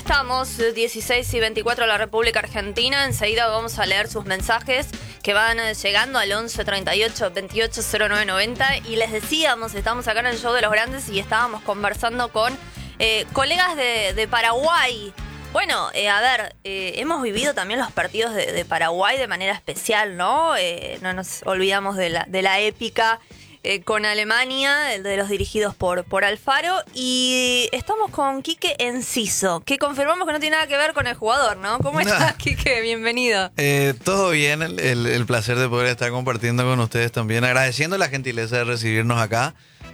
estamos, 16:24 de la República Argentina. Enseguida vamos a leer sus mensajes que van llegando al 11 38 28 09 90. Y les decíamos, estamos acá en el Show de los Grandes y estábamos conversando con colegas de Paraguay. Bueno, hemos vivido también los partidos de Paraguay de manera especial, ¿no? No nos olvidamos de la épica con Alemania, de los dirigidos por Alfaro. Y estamos con Quique Enciso, que confirmamos que no tiene nada que ver con el jugador, ¿no? ¿Cómo estás, Quique? Bienvenido. Todo bien, el placer de poder estar compartiendo con ustedes también, agradeciendo la gentileza de recibirnos acá.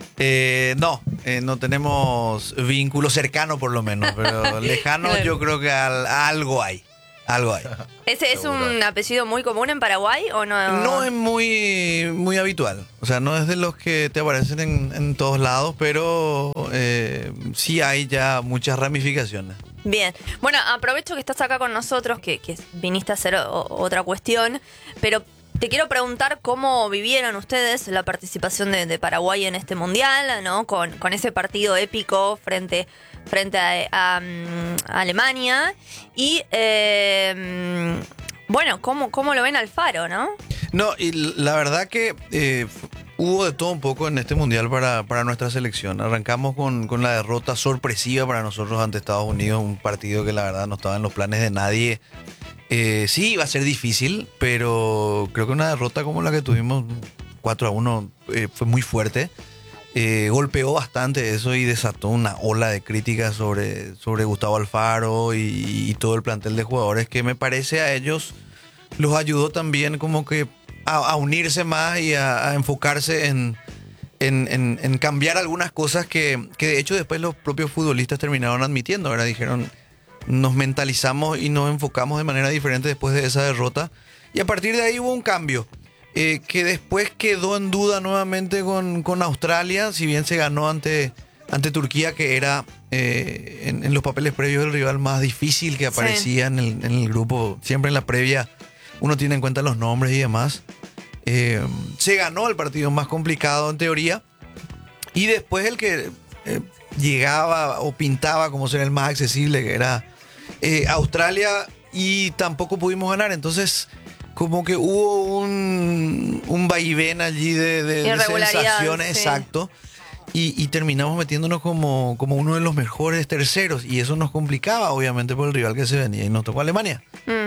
No tenemos vínculo cercano por lo menos, pero lejano claro. Yo creo que algo hay. ¿Ese es un apellido muy común en Paraguay o no? No es muy habitual. O sea, no es de los que te aparecen en todos lados, pero sí hay ya muchas ramificaciones. Bien. Bueno, aprovecho que estás acá con nosotros, que viniste a hacer otra cuestión, pero te quiero preguntar cómo vivieron ustedes la participación de Paraguay en este mundial, ¿no? Con ese partido épico frente a Alemania. Y, bueno, ¿cómo lo ven Alfaro, no? No, y la verdad que hubo de todo un poco en este mundial para nuestra selección. Arrancamos con la derrota sorpresiva para nosotros ante Estados Unidos, un partido que la verdad no estaba en los planes de nadie. Sí, iba a ser difícil, pero creo que una derrota como la que tuvimos 4-1 fue muy fuerte. Golpeó bastante eso y desató una ola de críticas sobre Gustavo Alfaro y todo el plantel de jugadores que me parece a ellos los ayudó también como que a unirse más y a enfocarse en cambiar algunas cosas que de hecho después los propios futbolistas terminaron admitiendo, ¿verdad? Dijeron, nos mentalizamos y nos enfocamos de manera diferente después de esa derrota y a partir de ahí hubo un cambio. Que después quedó en duda nuevamente con Australia, si bien se ganó ante Turquía, que era en los papeles previos el rival más difícil que aparecía sí. en el grupo. Siempre en la previa uno tiene en cuenta los nombres y demás. Se ganó el partido más complicado en teoría y después el que llegaba o pintaba como ser el más accesible, que era Australia, y tampoco pudimos ganar. Entonces como que hubo un vaivén allí de sensaciones, sí. Exacto, y terminamos metiéndonos como uno de los mejores terceros, y eso nos complicaba obviamente por el rival que se venía, y nos tocó Alemania.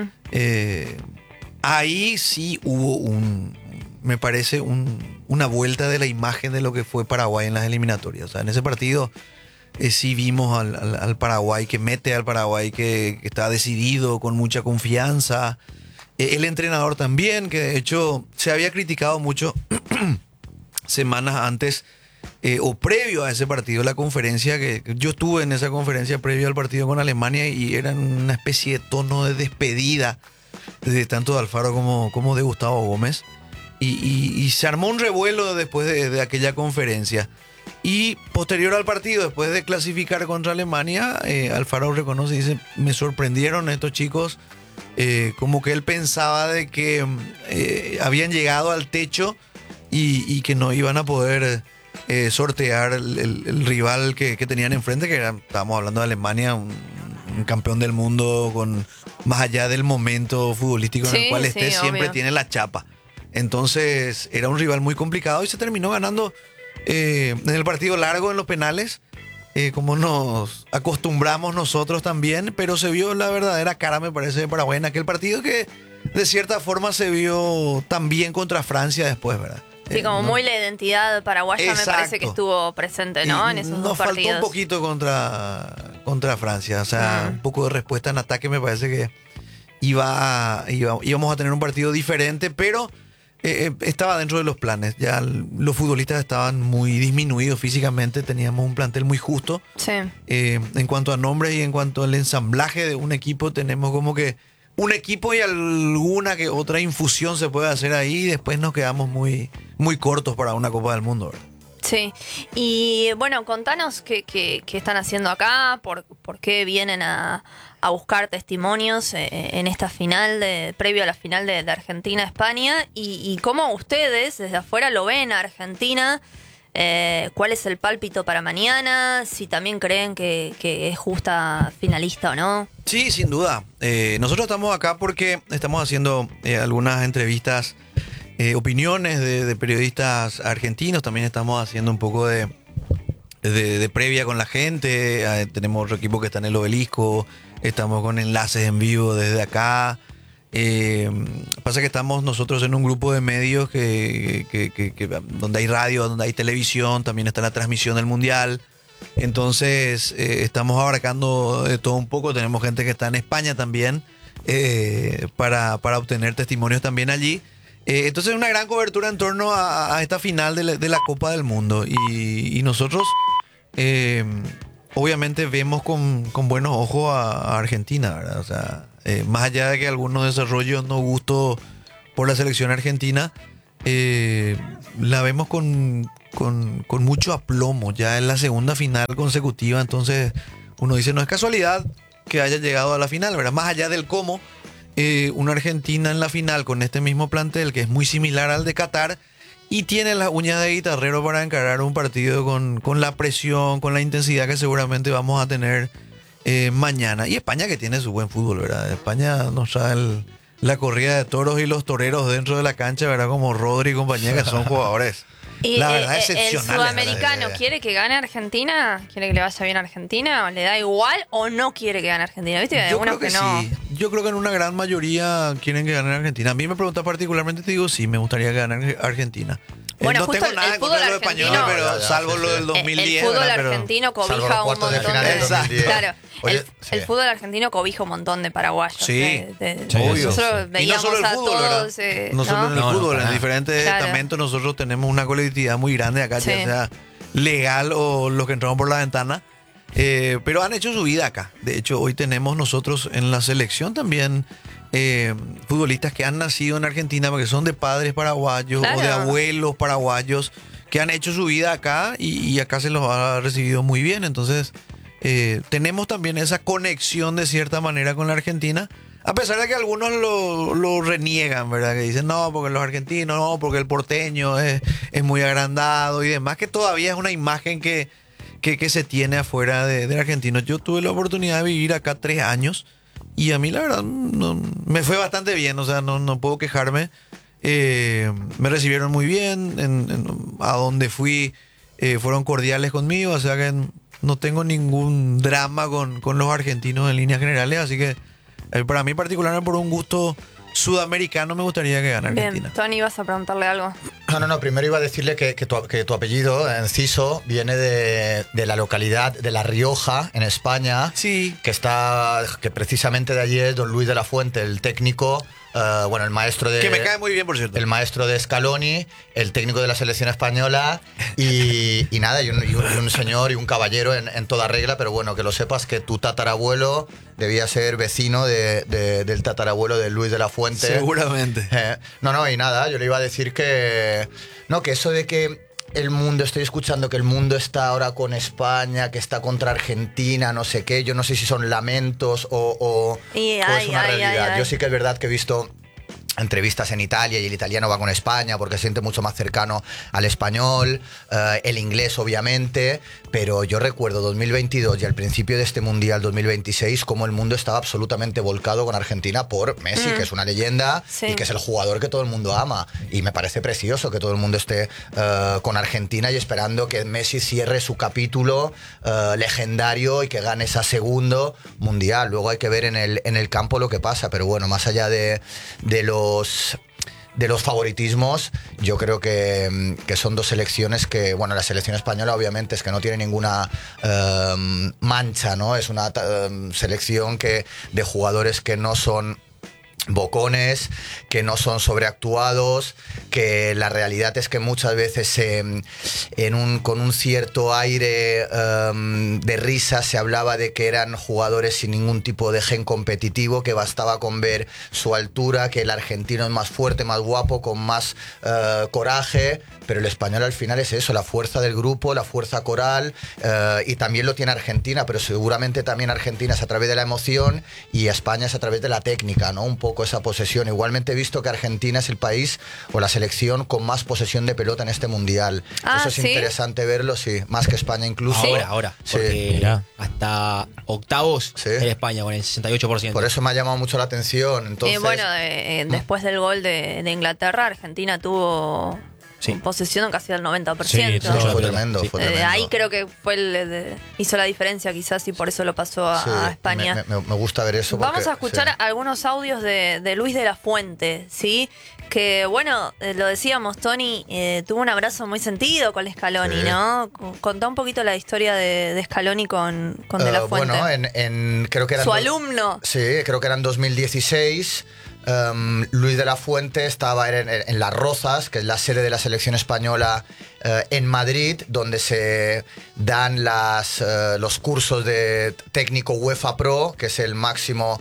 Ahí sí hubo me parece una vuelta de la imagen de lo que fue Paraguay en las eliminatorias. O sea, en ese partido sí vimos al Paraguay que mete, al Paraguay que está decidido, con mucha confianza. El entrenador también, que de hecho se había criticado mucho semanas antes o previo a ese partido, la conferencia, que yo estuve en esa conferencia previo al partido con Alemania y era una especie de tono de despedida de tanto de Alfaro como de Gustavo Gómez. Y se armó un revuelo después de aquella conferencia. Y posterior al partido, después de clasificar contra Alemania, Alfaro reconoce y dice, me sorprendieron estos chicos. Como que él pensaba de que habían llegado al techo y que no iban a poder sortear el rival que tenían enfrente, que estábamos hablando de Alemania, un campeón del mundo con más allá del momento futbolístico en el cual esté, siempre obvio. Tiene la chapa. Entonces era un rival muy complicado y se terminó ganando en el partido largo, en los penales. Como nos acostumbramos nosotros también, pero se vio la verdadera cara, me parece, de Paraguay en aquel partido, que de cierta forma se vio también contra Francia después, ¿verdad? Sí, como muy la identidad paraguaya. Exacto. Me parece que estuvo presente, ¿no? En esos dos partidos. Nos faltó un poquito contra Francia, o sea, un poco de respuesta en ataque, me parece que íbamos a tener un partido diferente, pero estaba dentro de los planes. Ya los futbolistas estaban muy disminuidos físicamente, teníamos un plantel muy justo. Sí. En cuanto a nombres y en cuanto al ensamblaje de un equipo, tenemos como que un equipo y alguna que otra infusión se puede hacer ahí, y después nos quedamos muy, muy cortos para una Copa del Mundo, ¿verdad? Sí, y bueno, contanos qué están haciendo acá, por qué vienen a buscar testimonios en esta final, previo a la final de Argentina-España, y cómo ustedes desde afuera lo ven a Argentina ¿Cuál es el pálpito para mañana? Si también creen que es justa finalista o no. Sí, sin duda. Nosotros estamos acá porque estamos haciendo algunas entrevistas, opiniones de periodistas argentinos. También estamos haciendo un poco de previa con la gente. Tenemos otro equipo que está en el Obelisco. Estamos con enlaces en vivo desde acá. Pasa que estamos nosotros en un grupo de medios donde hay radio, donde hay televisión, también está la transmisión del Mundial. Entonces estamos abarcando de todo un poco. Tenemos gente que está en España también para obtener testimonios también allí. Entonces una gran cobertura en torno a esta final de la Copa del Mundo. Y nosotros obviamente vemos con buenos ojos a Argentina, ¿verdad? O sea, más allá de que algunos desarrollos no gustó por la selección argentina, la vemos con mucho aplomo. Ya en la segunda final consecutiva, entonces uno dice, no es casualidad que haya llegado a la final, ¿verdad? Más allá del cómo, una Argentina en la final con este mismo plantel que es muy similar al de Qatar y tiene las uñas de guitarrero para encarar un partido con la presión, con la intensidad que seguramente vamos a tener mañana. Y España, que tiene su buen fútbol, ¿verdad? España nos trae la corrida de toros y los toreros dentro de la cancha, ¿verdad? Como Rodri y compañía, que son jugadores. Y la verdad, excepcionales. ¿El sudamericano quiere que gane Argentina? ¿Quiere que le vaya bien a Argentina? ¿O le da igual? ¿O no quiere que gane Argentina? ¿Viste? Hay algunos que no. Sí. Yo creo que en una gran mayoría quieren que gane Argentina. A mí me pregunta particularmente, te digo, sí, me gustaría que gane Argentina. Bueno, no justo tengo nada en contra de los españoles, pero salvo lo del 2010. El fútbol ¿verdad? argentino cobija un montón de... Claro, Oye, el fútbol argentino cobija un montón de paraguayos. Sí, obvio. Nosotros veíamos y no solo el a fútbol, todos... no solo en el fútbol, en diferentes claro. estamentos nosotros tenemos una colectividad muy grande acá, Sí. ya sea legal o los que entramos por la ventana. Pero han hecho su vida acá. De hecho, hoy tenemos nosotros en la selección también futbolistas que han nacido en Argentina porque son de padres paraguayos Claro. o de abuelos paraguayos que han hecho su vida acá y acá se los ha recibido muy bien. Entonces tenemos también esa conexión de cierta manera con la Argentina, a pesar de que algunos lo reniegan, ¿verdad? Que dicen, no, porque los argentinos, no, porque el porteño es muy agrandado y demás, que todavía es una imagen que se tiene afuera del argentino. Yo tuve la oportunidad de vivir acá 3 años y a mí la verdad me fue bastante bien, o sea, no puedo quejarme. Me recibieron muy bien, a donde fui fueron cordiales conmigo, o sea que no tengo ningún drama con los argentinos en líneas generales, así que para mí particularmente por un gusto sudamericano me gustaría que gane Argentina. Bien, Tony, ¿vas a preguntarle algo? No, primero iba a decirle que tu apellido, Enciso, viene de la localidad de La Rioja, en España. Sí. Que precisamente de allí es don Luis de la Fuente, el técnico, el maestro de... Que me cae muy bien, por cierto. El maestro de Scaloni, el técnico de la selección española y nada, y un señor y un caballero en toda regla, pero bueno, que lo sepas que tu tatarabuelo debía ser vecino del tatarabuelo de Luis de la Fuente. Seguramente. Y nada, yo le iba a decir que eso de que estoy escuchando que el mundo está ahora con España, que está contra Argentina, no sé qué, yo no sé si son lamentos o es una realidad. Yo sí que es verdad que he visto entrevistas en Italia y el italiano va con España porque se siente mucho más cercano al español, el inglés obviamente, pero yo recuerdo 2022 y al principio de este Mundial 2026 como el mundo estaba absolutamente volcado con Argentina por Messi, que es una leyenda y que es el jugador que todo el mundo ama, y me parece precioso que todo el mundo esté con Argentina y esperando que Messi cierre su capítulo legendario y que gane ese segundo Mundial. Luego hay que ver en el campo lo que pasa, pero bueno, más allá de los favoritismos, yo creo que son dos selecciones que, bueno, la selección española obviamente es que no tiene ninguna mancha, ¿no? Es una selección de jugadores que no son bocones, que no son sobreactuados, que la realidad es que muchas veces con un cierto aire de risa se hablaba de que eran jugadores sin ningún tipo de gen competitivo, que bastaba con ver su altura, que el argentino es más fuerte, más guapo, con más coraje, pero el español al final es eso, la fuerza del grupo, la fuerza coral, y también lo tiene Argentina, pero seguramente también Argentina es a través de la emoción y España es a través de la técnica, ¿no? Un poco poco esa posesión. Igualmente he visto que Argentina es el país o la selección con más posesión de pelota en este mundial. Eso es interesante verlo, sí, más que España incluso. Ahora, porque hasta octavos era España con el 68%. Por eso me ha llamado mucho la atención. Entonces, después del gol de Inglaterra, Argentina tuvo posesión casi del 90%. Fue tremendo. Ahí creo que fue hizo la diferencia quizás y por eso lo pasó a España. Me gusta ver eso. Vamos a escuchar algunos audios de Luis de la Fuente, ¿sí? Que bueno, lo decíamos, Tony, tuvo un abrazo muy sentido con Scaloni, ¿no? Contá un poquito la historia de Scaloni con de la Fuente. Bueno, creo que eran su alumno. Sí, creo que era en 2016. Luis de la Fuente estaba en Las Rozas, que es la sede de la selección española en Madrid, donde se dan los cursos de técnico UEFA Pro, que es el máximo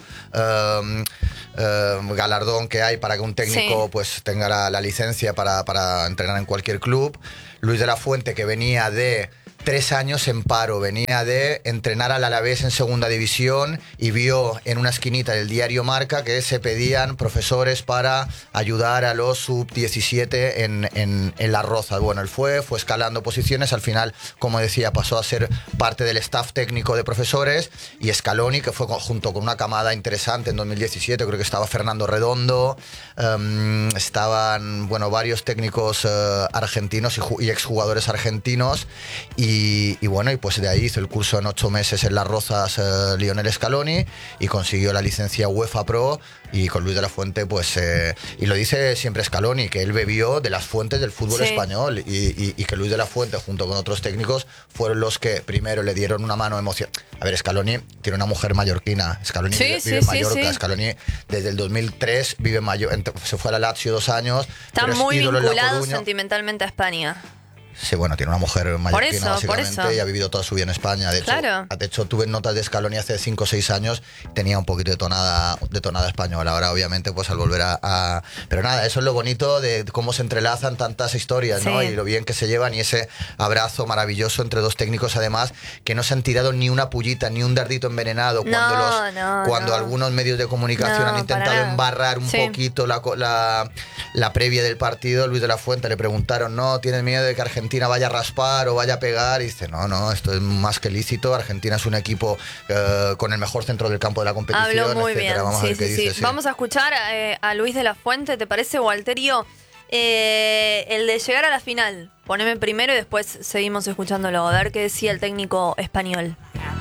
galardón que hay para que un técnico pues tenga la licencia para entrenar en cualquier club. Luis de la Fuente, que venía de 3 años en paro, venía de entrenar al Alavés en segunda división y vio en una esquinita del diario Marca que se pedían profesores para ayudar a los sub-17 en Las Rozas. Bueno, él fue escalando posiciones, al final, como decía, pasó a ser parte del staff técnico de profesores, y Scaloni, que fue junto con una camada interesante en 2017, creo que estaba Fernando Redondo, estaban varios técnicos argentinos y exjugadores argentinos, y bueno, y pues de ahí hizo el curso en 8 meses en Las Rozas Lionel Scaloni y consiguió la licencia UEFA Pro, y con Luis de la Fuente pues y lo dice siempre Scaloni, que él bebió de las fuentes del fútbol español, y que Luis de la Fuente junto con otros técnicos fueron los que primero le dieron una mano emocional. A ver, Scaloni tiene una mujer mallorquina, Scaloni vive en Mallorca, Scaloni desde el 2003 vive en Mallorca, se fue a la Lazio 2 años. Está muy vinculado sentimentalmente a España. Sí, bueno, tiene una mujer mallorquina básicamente y ha vivido toda su vida en España. De hecho, tuve notas de Scaloni hace 5 o 6 años, tenía un poquito de tonada española. Ahora, obviamente, pues al volver a... Pero nada, eso es lo bonito de cómo se entrelazan tantas historias, ¿no? Y lo bien que se llevan, y ese abrazo maravilloso entre 2 técnicos, además, que no se han tirado ni una pullita, ni un dardito envenenado cuando algunos medios de comunicación han intentado embarrar un poquito la previa del partido. Luis de la Fuente le preguntaron, ¿no? ¿Tienes miedo de que Argentina vaya a raspar o vaya a pegar? Y dice, no, esto es más que lícito. Argentina es un equipo con el mejor centro del campo de la competición. Habló muy etcétera. bien. Vamos a ver qué dice. Vamos a escuchar a Luis de la Fuente, ¿te parece, Walterio? El de llegar a la final. Poneme primero y después seguimos escuchándolo. A ver qué decía el técnico español.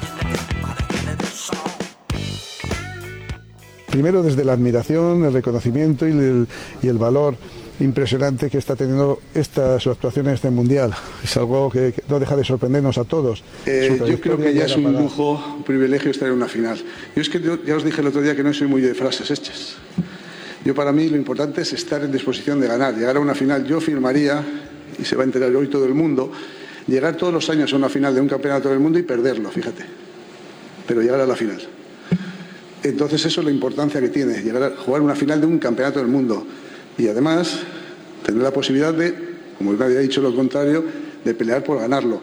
Primero, desde la admiración, el reconocimiento y el valor impresionante que está teniendo su actuación en este mundial. Es algo que no deja de sorprendernos a todos. Yo creo que ya es un lujo, un privilegio estar en una final. Yo ya os dije el otro día que no soy muy de frases hechas. Para mí lo importante es estar en disposición de ganar. Llegar a una final, yo firmaría, y se va a enterar hoy todo el mundo, llegar todos los años a una final de un campeonato del mundo y perderlo, fíjate. Pero llegar a la final. Entonces eso es la importancia que tiene, llegar a jugar una final de un campeonato del mundo. Y además, tener la posibilidad de, como nadie ha dicho lo contrario, de pelear por ganarlo.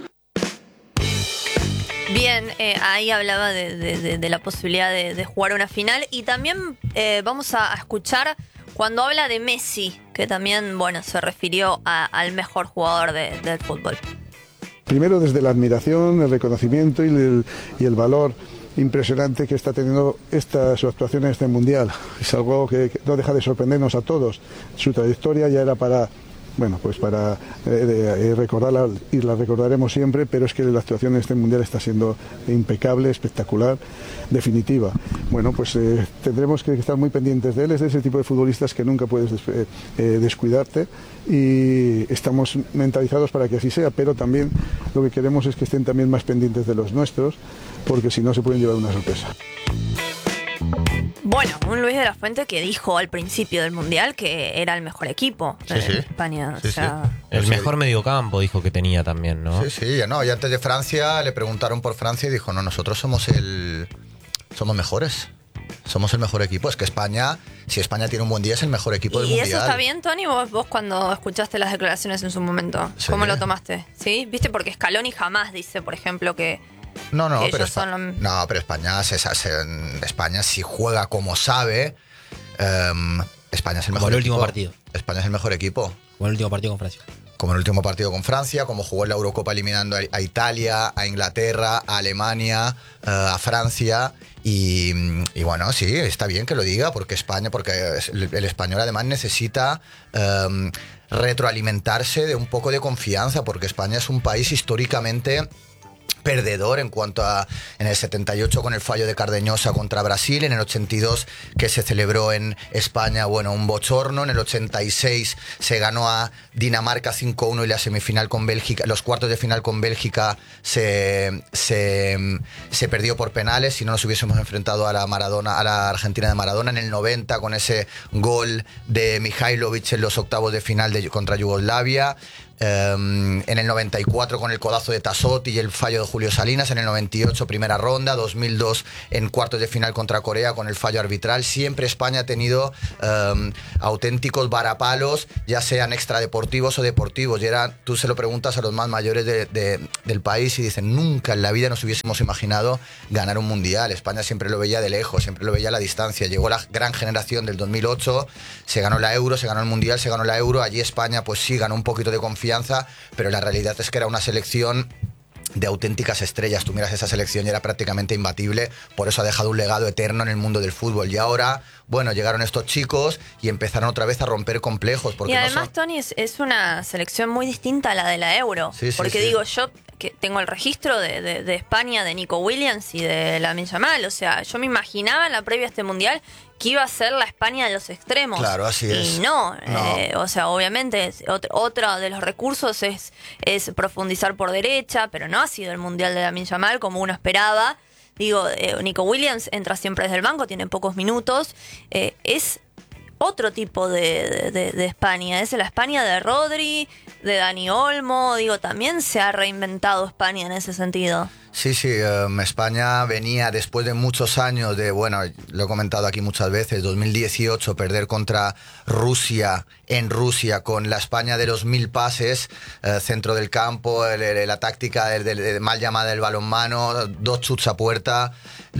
Bien, ahí hablaba de la posibilidad de jugar una final. Y también vamos a escuchar cuando habla de Messi, que también, se refirió al mejor jugador del fútbol. Primero, desde la admiración, el reconocimiento y el valor impresionante que está teniendo su actuación en este mundial. Es algo que no deja de sorprendernos a todos. Su trayectoria ya era para recordarla, y la recordaremos siempre, pero es que la actuación en este mundial está siendo impecable, espectacular, definitiva. Tendremos que estar muy pendientes de él. Es de ese tipo de futbolistas que nunca puedes descuidarte, y estamos mentalizados para que así sea, pero también lo que queremos es que estén también más pendientes de los nuestros, porque si no se pueden llevar una sorpresa. Bueno, un Luis de la Fuente que dijo al principio del Mundial que era el mejor equipo de España. El mejor mediocampo dijo que tenía también, ¿no? Y antes de Francia le preguntaron por Francia y dijo, no, nosotros somos mejores. Somos el mejor equipo. Es que España, si España tiene un buen día, es el mejor equipo del Mundial. ¿Y eso está bien, Tony? ¿Vos cuando escuchaste las declaraciones en su momento, cómo lo tomaste? ¿Sí? ¿Viste? Porque Scaloni jamás dice, por ejemplo, que... pero España si juega como sabe, España es el Como mejor el último equipo. partido. España es el mejor equipo. Como el último partido con Francia. Como el último partido con Francia, como jugó en la Eurocopa eliminando a Italia, a Inglaterra, a Alemania, a Francia. Y bueno, sí, está bien que lo diga, porque el español además necesita retroalimentarse de un poco de confianza, porque España es un país históricamente perdedor en cuanto a en el 78 con el fallo de Cardeñosa contra Brasil, en el 82 que se celebró en España, bueno, un bochorno, en el 86 se ganó a Dinamarca 5-1 y la semifinal con Bélgica, los cuartos de final con Bélgica se perdió por penales, si no nos hubiésemos enfrentado a la Argentina de Maradona, en el 90 con ese gol de Mihailovic en los octavos de final contra Yugoslavia. En el 94 con el codazo de Tassotti y el fallo de Julio Salinas, en el 98 primera ronda, 2002 en cuartos de final contra Corea con el fallo arbitral. Siempre España ha tenido auténticos varapalos, ya sean extradeportivos o deportivos, y tú se lo preguntas a los más mayores del país y dicen, nunca en la vida nos hubiésemos imaginado ganar un mundial. España siempre lo veía de lejos, siempre lo veía a la distancia. Llegó la gran generación del 2008, se ganó la Euro, se ganó el mundial, se ganó la Euro. Allí España pues sí ganó un poquito de confianza, pero la realidad es que era una selección de auténticas estrellas. Tú miras esa selección y era prácticamente imbatible, por eso ha dejado un legado eterno en el mundo del fútbol. Y ahora, bueno, llegaron estos chicos y empezaron otra vez a romper complejos. Porque y además, Tony, es una selección muy distinta a la de la Euro. Sí, porque sí. digo, yo que tengo el registro de España, de Nico Williams y de Lamine Yamal, o sea, yo me imaginaba en la previa a este Mundial que iba a ser la España de los extremos. Claro, así es. Y no. O sea, obviamente, otro de los recursos es profundizar por derecha, pero no ha sido el Mundial de Lamine Yamal como uno esperaba. Digo, Nico Williams entra siempre desde el banco, tiene pocos minutos. Es otro tipo de España. Es la España de Rodri, de Dani Olmo. Digo, también se ha reinventado España en ese sentido. Sí, España venía después de muchos años bueno, lo he comentado aquí muchas veces, 2018, perder contra Rusia, en Rusia, con la España de los 1000 pases, centro del campo, la táctica de mal llamada del balonmano, 2 chuts a puerta.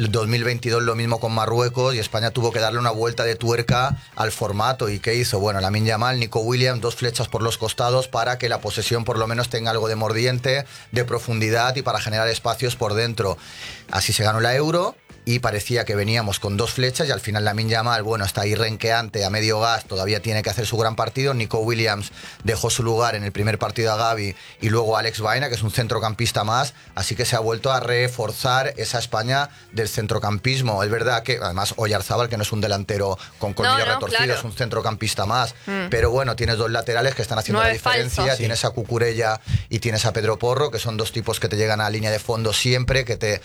2022 lo mismo con Marruecos, y España tuvo que darle una vuelta de tuerca al formato. ¿Y qué hizo? Bueno, Lamine Yamal, Nico Williams, 2 flechas por los costados para que la posesión por lo menos tenga algo de mordiente, de profundidad, y para generar espacios por dentro. Así se ganó la Euro. Y parecía que veníamos con 2 flechas, y al final Lamine Yamal, bueno, está ahí renqueante, a medio gas, todavía tiene que hacer su gran partido. Nico Williams dejó su lugar en el primer partido a Gavi, y luego a Alex Baena, que es un centrocampista más, así que se ha vuelto a reforzar esa España del centrocampismo. Es verdad que, además, Oyarzábal, que no es un delantero con colmillo retorcido, claro, es un centrocampista más, pero bueno, tienes 2 laterales que están haciendo la diferencia, falso, tienes a Cucurella y tienes a Pedro Porro, que son 2 tipos que te llegan a la línea de fondo siempre, que te...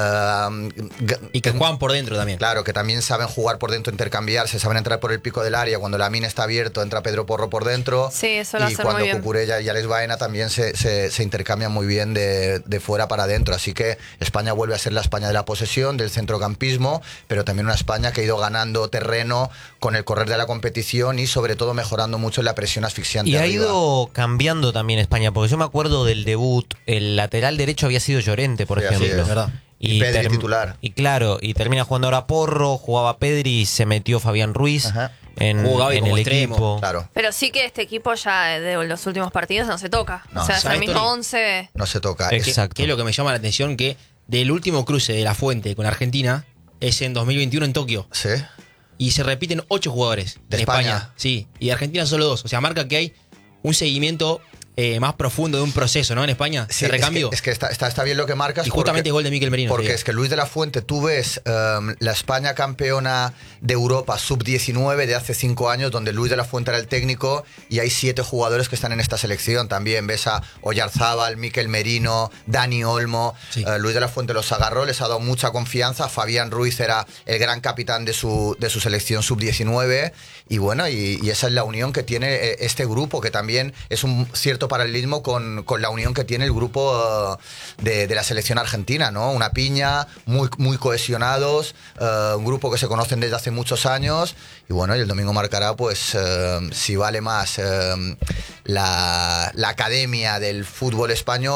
y que juegan por dentro también. Claro, que también saben jugar por dentro, intercambiarse, saben entrar por el pico del área. Cuando Lamine está abierto, entra Pedro Porro por dentro. Sí, eso lo y hace cuando muy bien. Cucurella y Alex Baena también se intercambian muy bien de fuera para adentro. Así que España vuelve a ser la España de la posesión, del centrocampismo, pero también una España que ha ido ganando terreno con el correr de la competición y sobre todo mejorando mucho en la presión asfixiante. Y ha arriba. ido cambiando también España, porque yo me acuerdo del debut, el lateral derecho había sido Llorente, por ejemplo. Así es, ¿verdad? Y Pedri titular. Y claro, y termina jugando ahora Porro, jugaba Pedri y se metió Fabián Ruiz en el equipo. Claro. Pero sí que este equipo ya de los últimos partidos no se toca. No, o sea, es el mismo Tony? 11. No se toca. Exacto. Que es lo que me llama la atención, que del último cruce de La Fuente con Argentina es en 2021 en Tokio. Sí. Y se repiten 8 jugadores ¿De en España? Sí, y de Argentina solo 2. O sea, marca que hay un seguimiento más profundo de un proceso, ¿no? En España, Sí, de recambio. Es que está bien lo que marcas. Y justamente es gol de Mikel Merino. Porque es que Luis de la Fuente, tú ves la España campeona de Europa sub-19 de hace 5 años, donde Luis de la Fuente era el técnico, y hay 7 jugadores que están en esta selección. También ves a Oyarzábal, Mikel Merino, Dani Olmo. Sí. Luis de la Fuente los agarró, les ha dado mucha confianza. Fabián Ruiz era el gran capitán de su selección sub-19. Y bueno, y esa es la unión que tiene este grupo, que también es un cierto paralelismo con la unión que tiene el grupo de la selección argentina, ¿no? Una piña, muy cohesionados, un grupo que se conocen desde hace muchos años, y bueno, y el domingo marcará pues si vale más la academia del fútbol español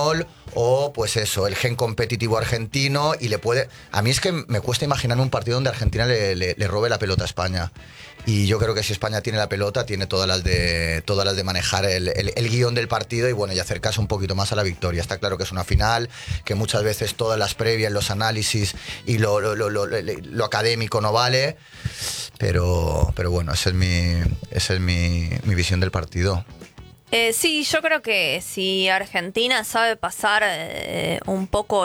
o pues eso, el gen competitivo argentino y le puede... A mí es que me cuesta imaginarme un partido donde Argentina le robe la pelota a España. Y yo creo que si España tiene la pelota, tiene todas las de manejar el guión del partido y bueno, y acercarse un poquito más a la victoria. Está claro que es una final, que muchas veces todas las previas, los análisis y lo académico no vale, pero bueno, esa es mi visión del partido. Sí, yo creo que si Argentina sabe pasar un poco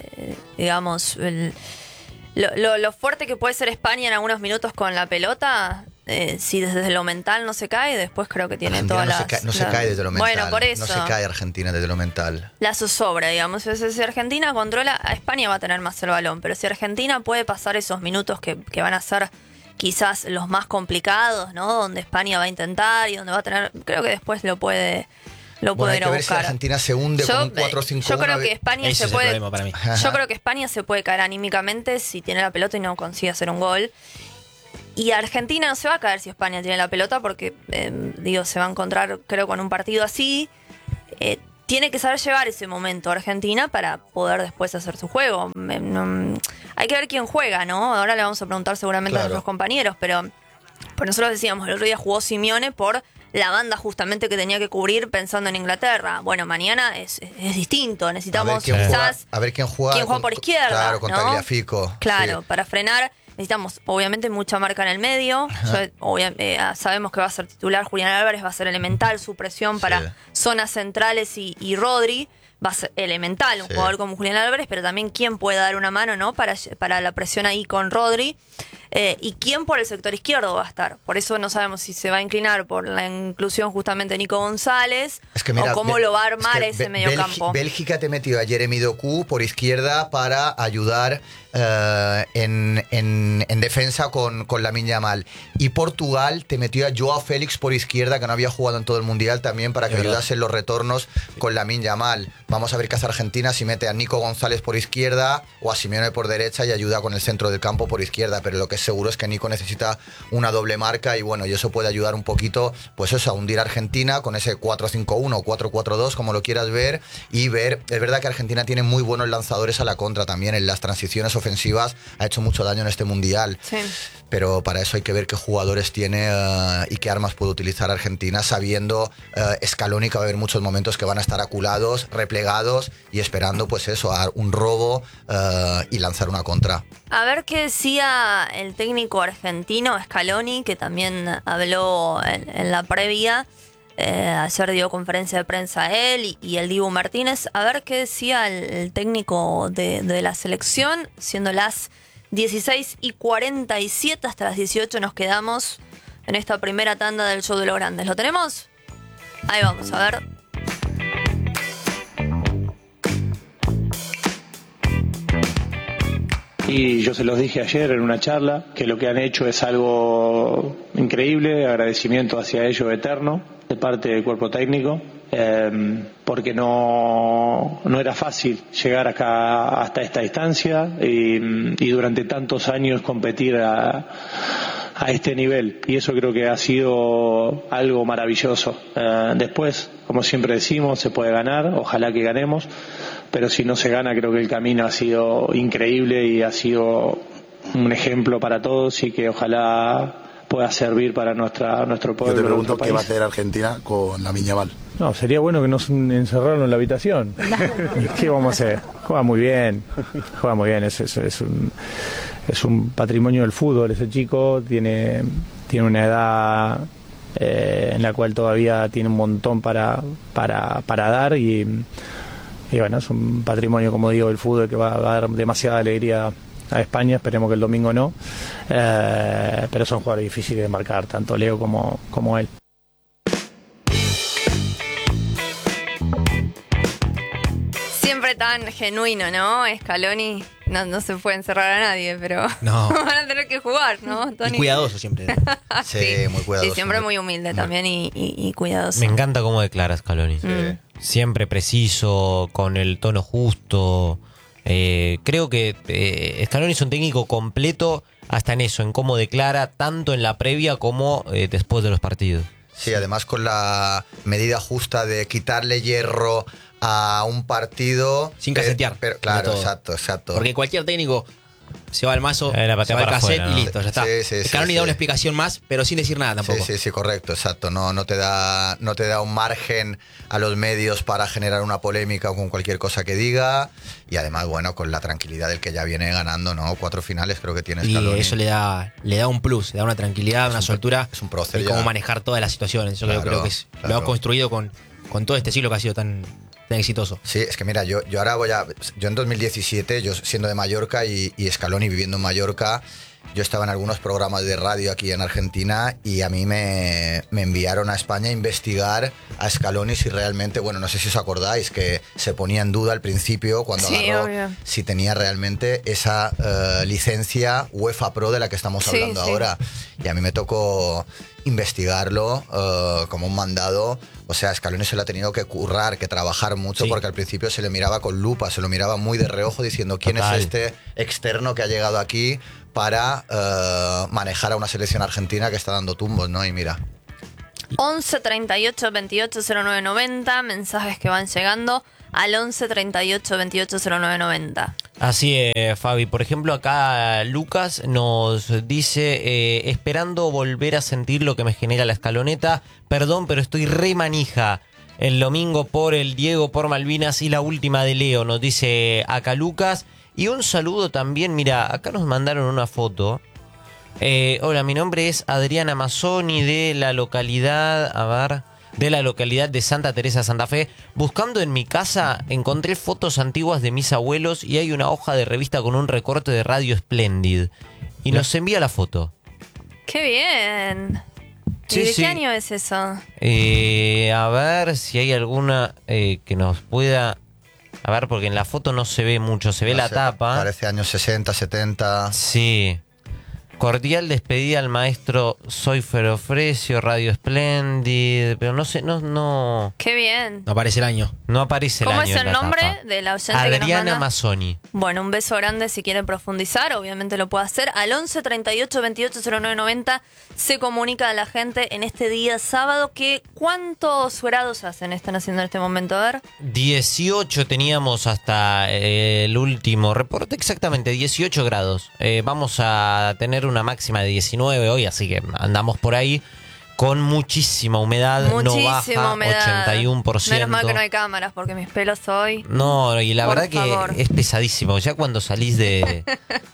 lo fuerte que puede ser España en algunos minutos con la pelota, si desde lo mental no se cae, después creo que tiene Argentina todas no se cae desde lo mental. Bueno, por eso. No se cae Argentina desde lo mental. La zozobra, digamos. Si Argentina controla, España va a tener más el balón, pero si Argentina puede pasar esos minutos que van a ser quizás los más complicados, ¿no? Donde España va a intentar y donde va a tener... Creo que después lo puede ir a buscar. Hay que ver si Argentina se hunde con un 4-5-1. Yo creo que España Ese se puede... es el problema para mí. Yo creo que España se puede caer anímicamente si tiene la pelota y no consigue hacer un gol. Y Argentina no se va a caer si España tiene la pelota porque, se va a encontrar, creo, con un partido así. Tiene que saber llevar ese momento Argentina para poder después hacer su juego. Hay que ver quién juega, ¿no? Ahora le vamos a preguntar seguramente a nuestros compañeros, pero nosotros decíamos, el otro día jugó Simeone por la banda justamente que tenía que cubrir pensando en Inglaterra. Bueno, mañana es distinto. Necesitamos a ver quién juega. ¿Quién juega por izquierda? Claro, con ¿no? Tagliafico. Claro, sí. Para frenar necesitamos obviamente mucha marca en el medio. Sabemos que va a ser titular Julián Álvarez, va a ser elemental su presión para zonas centrales y Rodri. Va a ser elemental un jugador como Julián Álvarez, pero también quién puede dar una mano, ¿no? Para la presión ahí con Rodri. Y quién por el sector izquierdo va a estar. Por eso no sabemos si se va a inclinar por la inclusión justamente de Nico González o cómo lo va a armar ese mediocampo. Bélgica te metió a Jeremy Doku por izquierda para ayudar en defensa con Lamine Yamal. Y Portugal te metió a Joao Félix por izquierda, que no había jugado en todo el Mundial, también para que ayudase en los retornos con Lamine Yamal. Vamos a ver qué hace Argentina si mete a Nico González por izquierda o a Simeone por derecha y ayuda con el centro del campo por izquierda. Pero lo que es seguro es que Nico necesita una doble marca y bueno, y eso puede ayudar un poquito, pues eso, a hundir a Argentina con ese 4-5-1 o 4-4-2, como lo quieras ver, y ver. Es verdad que Argentina tiene muy buenos lanzadores a la contra también, en las transiciones ofensivas ha hecho mucho daño en este Mundial. Sí. Pero para eso hay que ver qué jugadores tiene y qué armas puede utilizar Argentina, sabiendo Scaloni que va a haber muchos momentos que van a estar aculados, replegados y esperando pues eso, a un robo y lanzar una contra. A ver qué decía el técnico argentino Scaloni, que también habló en la previa. Ayer dio conferencia de prensa él y el Dibu Martínez. A ver qué decía el técnico de la selección, siendo las 16:47, hasta las 18 nos quedamos en esta primera tanda del Show de los Grandes. ¿Lo tenemos? Ahí vamos, a ver. Y yo se los dije ayer en una charla, que lo que han hecho es algo increíble, agradecimiento hacia ellos eterno, de parte del cuerpo técnico, porque no era fácil llegar acá hasta esta distancia y durante tantos años competir a este nivel, y eso creo que ha sido algo maravilloso. Después, como siempre decimos, se puede ganar, ojalá que ganemos, pero si no se gana, creo que el camino ha sido increíble y ha sido un ejemplo para todos y que ojalá pueda servir para nuestro pueblo. Yo te pregunto qué va a hacer Argentina con Lamine Yamal. No, sería bueno que nos encerraran en la habitación. ¿Qué vamos a hacer? Juega muy bien, es un patrimonio del fútbol. Ese chico tiene una edad en la cual todavía tiene un montón para dar y bueno, es un patrimonio, como digo, del fútbol que va a dar demasiada alegría a España. Esperemos que el domingo no, pero son jugadores difíciles de marcar, tanto Leo como él. Siempre tan genuino, ¿no? Scaloni no se puede encerrar a nadie, pero no. Van a tener que jugar, ¿no, Tony? Y cuidadoso siempre. Sí, muy cuidadoso. Sí, siempre muy humilde también y cuidadoso. Me encanta cómo declara Scaloni. Siempre preciso, con el tono justo. Creo que Scaloni es un técnico completo hasta en eso, en cómo declara, tanto en la previa como después de los partidos. Sí, además con la medida justa de quitarle hierro a un partido Sin casetear. pero claro, Todo. exacto. Porque cualquier técnico se va al mazo, La patea se va al para cassette afuera, y ¿no? listo, ya está. Sí, Scaloni sí. da una explicación más, pero sin decir nada tampoco. Sí, correcto, exacto. No te da un margen a los medios para generar una polémica con cualquier cosa que diga. Y además, bueno, con la tranquilidad del que ya viene ganando, ¿no? 4 finales creo que tiene Y Scaloni. eso le da un plus, le da una tranquilidad, una soltura. Es un prócer de ya. cómo manejar todas las situaciones. Yo Claro, creo que lo claro. ha construido con todo este siglo que ha sido tan exitoso. Sí, es que mira, yo ahora yo en 2017, yo siendo de Mallorca y Scaloni viviendo en Mallorca, yo estaba en algunos programas de radio aquí en Argentina y a mí me enviaron a España a investigar a Scaloni si realmente, bueno, no sé si os acordáis, que se ponía en duda al principio cuando Sí, agarró obvio. si tenía realmente esa licencia UEFA Pro de la que estamos Sí, hablando sí. ahora. Y a mí me tocó investigarlo como un mandado. O sea, Scaloni se lo ha tenido que currar, que trabajar mucho, Sí. porque al principio se le miraba con lupa, se lo miraba muy de reojo diciendo quién Total. es este externo que ha llegado aquí para manejar a una selección argentina que está dando tumbos, ¿no? Y mira. 11 38 28 09 90, mensajes que van llegando al 11 38 28 09 90. Así es, Fabi. Por ejemplo, acá Lucas nos dice, esperando volver a sentir lo que me genera la escaloneta. Perdón, pero estoy re manija. El domingo por el Diego, por Malvinas y la última de Leo, nos dice acá Lucas. Y un saludo también, mira, acá nos mandaron una foto. Hola, mi nombre es Adriana Mazzoni de la localidad, de la localidad de Santa Teresa, Santa Fe. Buscando en mi casa encontré fotos antiguas de mis abuelos y hay una hoja de revista con un recorte de Radio Splendid. Y nos envía la foto. ¡Qué bien! ¿Y Sí, de sí. qué año es eso? A ver si hay alguna que nos pueda... A ver, porque en la foto no se ve mucho, se ve la tapa. Parece años 60, 70. Sí. Cordial despedida al maestro Soy Ferofrecio, Radio Splendid, pero no sé, no ¡Qué bien! No aparece el año. aparece el ¿Cómo año es en el la nombre tapa. de la oyente que nos Adriana manda? Mazzoni. Bueno, un beso grande si quieren profundizar, obviamente lo puede hacer. Al 11 38 28 09 90 se comunica a la gente en este día sábado. ¿Cuántos grados están haciendo en este momento? A ver. 18 teníamos hasta el último reporte, exactamente 18 grados. Vamos a tener una máxima de 19 hoy, así que andamos por ahí con muchísima humedad, no Muchísima baja, humedad. 81%. Menos mal que no hay cámaras porque mis pelos hoy... No, y la Por verdad favor. que es pesadísimo. Ya cuando salís de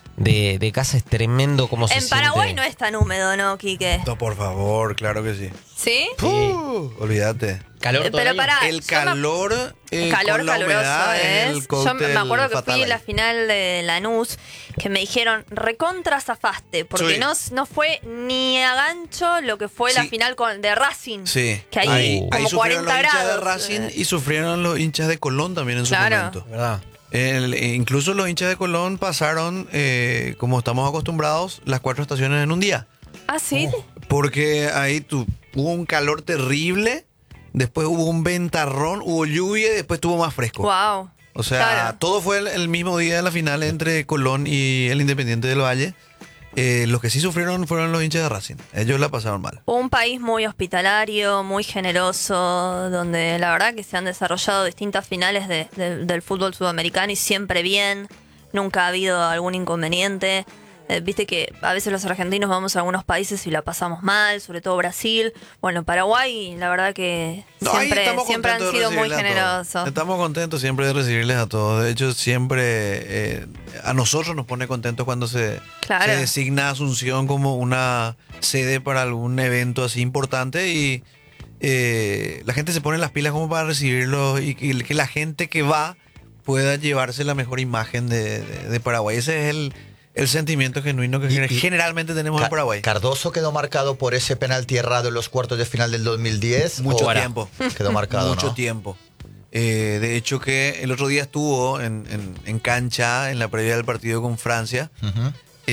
casa es tremendo cómo se En siente. Paraguay no es tan húmedo, ¿no, Quique? No, por favor, claro que sí. ¿Sí? Olvídate. Calor todo Pero el año. pará, El yo me- calor, calor con la caluroso humedad es. el Yo me cóctel acuerdo que fatal fui a ahí. la final de Lanús, que me dijeron recontra zafaste, porque Sí. no fue ni a gancho lo que fue la Sí. final de Racing. Sí, Que hay ahí como sufrieron 40 los hinchas grados. de Racing y sufrieron los hinchas de Colón también en su Claro. momento. ¿Verdad? Incluso los hinchas de Colón pasaron, como estamos acostumbrados, las 4 estaciones en un día. Ah, sí. Porque ahí hubo un calor terrible, después hubo un ventarrón, hubo lluvia y después estuvo más fresco. Wow. O sea, Claro. todo fue el mismo día de la final entre Colón y el Independiente del Valle. Los que sí sufrieron fueron los hinchas de Racing. Ellos la pasaron mal. Un país muy hospitalario, muy generoso, donde la verdad que se han desarrollado distintas finales del fútbol sudamericano y siempre bien, nunca ha habido algún inconveniente. Viste que a veces los argentinos vamos a algunos países y la pasamos mal, sobre todo Brasil. Bueno, Paraguay, la verdad que No, ahí siempre estamos han contentos de sido muy recibirles a todos. generosos. Estamos contentos siempre de recibirles a todos. De hecho, siempre a nosotros nos pone contentos cuando se Claro. designa Asunción como una sede para algún evento así importante y la gente se pone las pilas como para recibirlos y que la gente que va pueda llevarse la mejor imagen de Paraguay. Ese es el sentimiento genuino que generalmente tenemos en Paraguay. Cardoso quedó marcado por ese penalti errado en los cuartos de final del 2010. Mucho ¿O tiempo. Quedó marcado, Mucho ¿no? tiempo. De hecho que el otro día estuvo en cancha en la previa del partido con Francia. Ujú.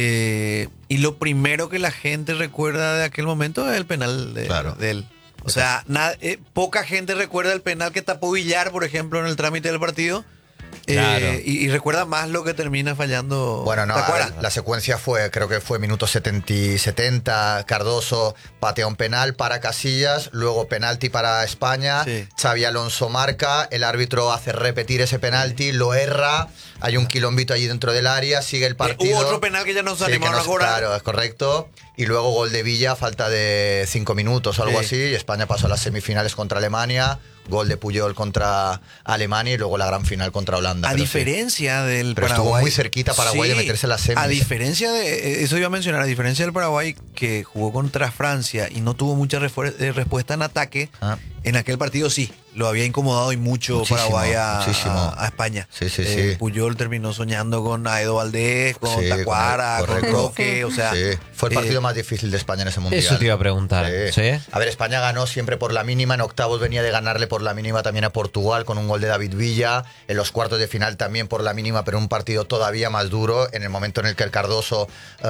Y lo primero que la gente recuerda de aquel momento es el penal Claro. de él. O sea, poca gente recuerda el penal que tapó Villar, por ejemplo, en el trámite del partido. Claro. Y recuerda más lo que termina fallando. Bueno, no, ¿te a acuerdas? ver, la secuencia creo que fue minuto 70, Cardoso patea un penal para Casillas, luego penalti para España, Sí. Xavi Alonso marca, el árbitro hace repetir ese penalti, lo erra, hay un quilombito allí dentro del área, sigue el partido. Hubo otro penal que ya nos Sí, animaron que a cobrar. Claro, es correcto. Y luego gol de Villa a falta de 5 minutos o algo Sí. así, y España pasó a las semifinales contra Alemania, gol de Puyol contra Alemania y luego la gran final contra Holanda. A Pero sí. diferencia del Pero Paraguay. estuvo muy cerquita Paraguay de meterse en las semis. A diferencia de. Eso iba a mencionar. A diferencia del Paraguay que jugó contra Francia y no tuvo mucha respuesta en ataque, en aquel partido sí. Lo había incomodado y mucho Muchísimo, Paraguay muchísimo. a España. Sí, sí, sí. Puyol terminó soñando con Aedo Valdés, con Sí, Tacuara, con correcto. Roque. O sea, Sí, fue el partido más difícil de España en ese mundial. Eso te iba a preguntar. ¿Sí? A ver, España ganó siempre por la mínima. En octavos venía de ganarle por la mínima también a Portugal con un gol de David Villa. En los cuartos de final también por la mínima, pero un partido todavía más duro. En el momento en el que el Cardoso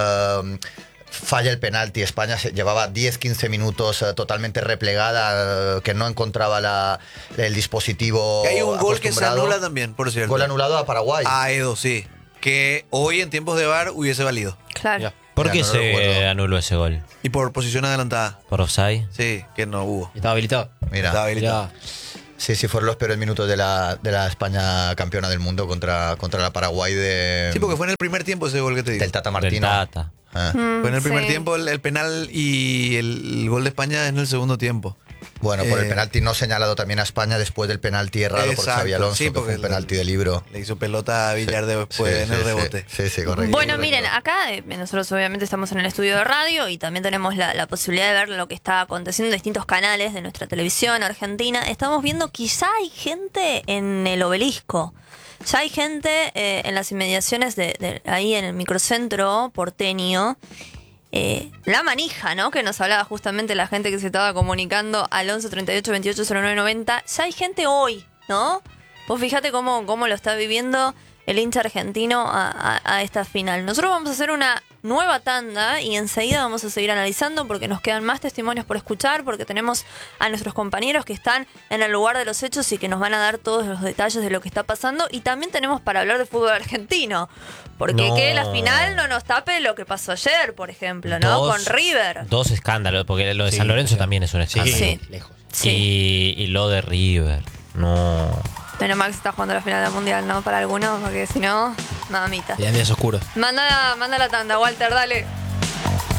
falla el penalti, España llevaba 10-15 minutos totalmente replegada, que no encontraba el dispositivo. que hay un gol que se acostumbrado. anula también, por cierto. Gol anulado a Paraguay. A Aedo, sí. Que hoy en tiempos de VAR hubiese valido. Claro. ¿Por Ya, qué no lo se recuerdo. anuló ese gol? Y por posición adelantada. ¿Por offside? Sí, que no hubo. Estaba habilitado. Mira. Estaba habilitado. Sí, sí, fueron los peores minutos de la España campeona del mundo contra la Paraguay Sí, porque fue en el primer tiempo ese gol que te digo. del Tata Del Martino. Tata. Ah. Fue en el primer Sí. tiempo el penal y el gol de España en el segundo tiempo. Bueno, por el Eh, penalti no señalado también a España después del penalti errado por Exacto, Xavi Alonso, sí, que fue porque un penalti de libro. Le hizo pelota a Villar después Sí, en el sí, rebote. Sí, sí, correcto. Bueno, correcto. miren, acá nosotros obviamente estamos en el estudio de radio y también tenemos la posibilidad de ver lo que está aconteciendo en distintos canales de nuestra televisión argentina. Estamos viendo que ya hay gente en el Obelisco. Ya hay gente en las inmediaciones de ahí en el microcentro porteño. La manija, ¿no? Que nos hablaba justamente la gente que se estaba comunicando al 11 38 28 09 90. Ya hay gente hoy, ¿no? Vos fíjate cómo lo está viviendo el hincha argentino a esta final. Nosotros vamos a hacer una nueva tanda y enseguida vamos a seguir analizando porque nos quedan más testimonios por escuchar, porque tenemos a nuestros compañeros que están en el lugar de los hechos y que nos van a dar todos los detalles de lo que está pasando, y también tenemos para hablar de fútbol argentino, porque No. que la final no nos tape lo que pasó ayer, por ejemplo, ¿no? Con River. Dos escándalos, porque lo de San Lorenzo también es un escándalo. Sí. Lejos. Sí. Y lo de River. No. Menos mal que se está jugando la final del mundial, ¿no? Para algunos, porque si no, mamita. Y días oscuros. Manda la tanda, Walter, dale.